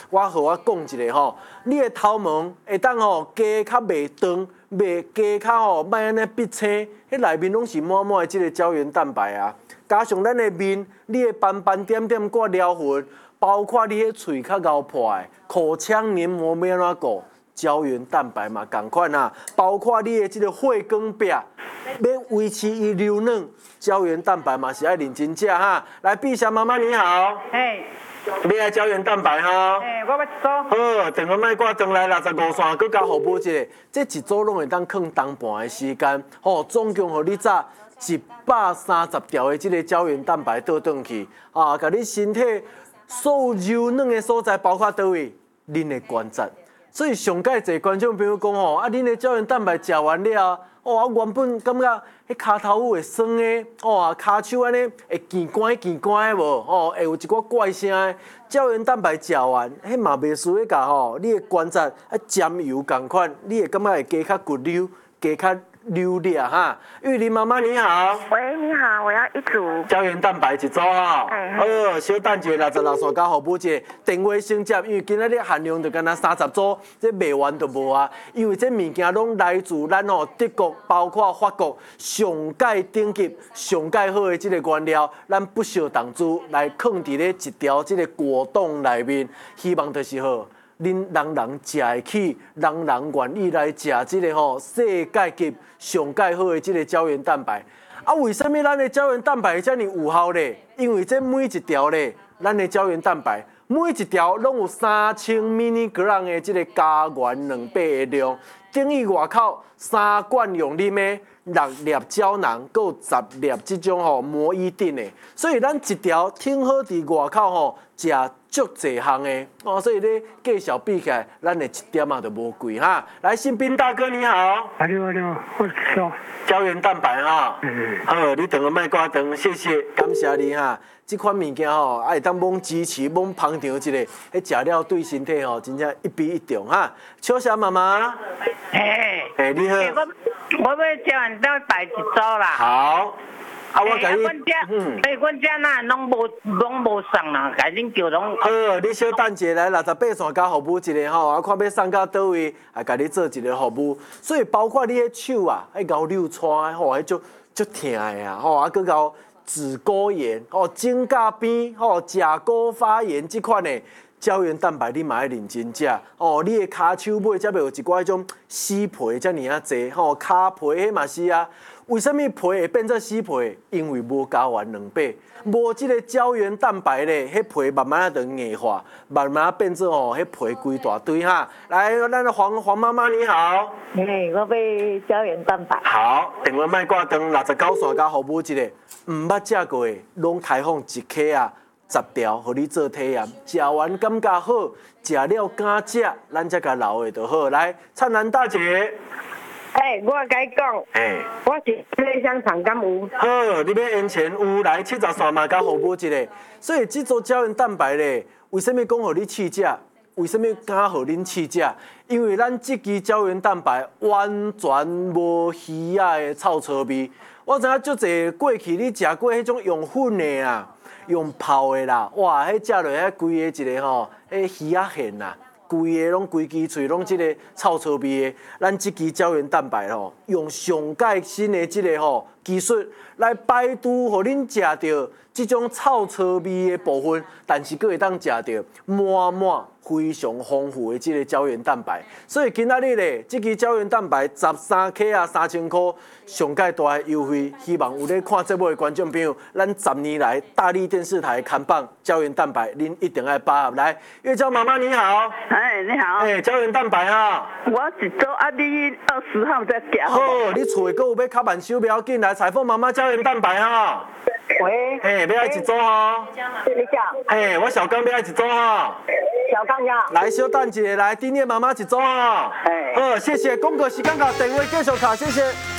我讲一个吼，你的头毛会当吼加较袂长，加较吼莫安尼闭青，迄内面拢是满满的即个胶原蛋白啊。加上咱的面，你的斑斑点点挂撩痕，包括你迄喙较咬破的，口腔黏膜要安怎顾？胶原蛋白嘛，同款啊，包括你的这个血管壁，要维持伊柔软，胶原蛋白嘛是要认真食哈。来，碧霞妈妈你好，你爱胶原蛋白哈？ 我要一组。 好，电话麦挂转来65线，佮加服务一个，这一组拢会当放当半的时间，吼，总共互你炸130条的这个胶原蛋白倒转去，啊，甲你身体所有柔软的所在，包括倒位，恁的关节。所以上届侪观众朋友讲吼，恁的胶原蛋白食完了，我原本感觉迄骹头有会酸的，骹手安尼会见关的无，会有一寡怪声的。胶原蛋白食完，迄嘛袂输迄甲吼，你的关节沾油共款，你会感觉会加较骨溜，加较溜裂哈。玉林妈妈你好， 喂，你好，我要一组胶原蛋白一组哈。好，小等一下66线加服务一个电话先接，因为今仔日限量就干那30组，这卖完就无啊。因为这物件拢来自咱德国，包括法国上界顶级、上界好的这个原料，咱不锈钢珠来放伫咧一条这个果冻内面，希望就是好。恁人食会起，人愿意来食即个世界级上界好的即个胶原蛋白。啊，为什么咱的胶原蛋白遮尔有效咧？因为这每一条咧，咱的胶原蛋白每一条拢有3000 mg 的即个加元2倍的量，等于外口3罐用啉的6粒胶囊，佮10粒即种膜衣顶的，所以咱一条挺好伫外口食足侪项的所以咧介绍比起来，咱的一点就无贵哈。来，新兵大哥你好， 你好，我是胶原蛋白哈，好，你等个卖挂灯，谢谢，感谢你哈。这款物件会当猛支持、猛捧场一个，迄食了对身体真正一比一重哈。秋霞妈妈，你好， 我要胶原蛋白一组啦。 好。啊，我甲你， 阮遮那拢无送啦，甲恁叫拢。 好，你小等者来68线加服务一个啊，看要送到倒位，甲你做一个服务。所以包括你迄手啊，咬扭穿迄足疼的啊，啊，佮咬指骨炎颈胛边甲沟发炎这款的。胶原蛋白你嘛要认真食你的骹手尾才袂有一寡迄种死皮遮尔济骹皮迄嘛是啊。为什么皮会变做死皮？因为无加完2倍，无即个胶原蛋白咧，迄皮慢慢就硬化，慢慢变做迄皮规大堆哈。来，咱的黄妈妈你好， 我要胶原蛋白。 好，电话卖挂断69线加服务一个，毋捌食过的，拢开放一克啊。10条，互你做体验，食完感觉好，食了敢食，咱才甲留的就好。来，灿烂大姐， 我甲你讲，我是内香肠敢有？ 好，你要用钱有来70线嘛，甲服务一个。所以这组胶原蛋白咧，为什么讲互你试食？为什么敢互恁试食？因为咱这支胶原蛋白完全无鱼仔的臭臭味。我知影足侪过去你食过迄种用粉的啊。用泡的啦，哇！迄食落迄规个一个迄鱼仔馅啦，规个拢规支喙拢即个臭臭味的。咱即支胶原蛋白用上界新的即个技术来摆除，互恁食到即种臭臭味的部分，但是佫会当食到满非常丰富的即个胶原蛋白。所以今仔日咧，即支胶原蛋白13克啊，3000块，上界大的优惠，希望有咧看节目的观众朋友，咱10年来大力电视台看榜胶原蛋白，恁一定要把握来。月娇妈妈你好， 你好， 胶原蛋白啊， 我一组你20号再寄。 好，你厝的佫有要较慢收，不要紧来。彩凤妈妈胶原蛋白喂， 要爱一组你讲，我小刚要爱一组小刚呀， 来小等一下，来丁念妈妈一组好，谢谢，广告时间到，电话继续卡，谢谢。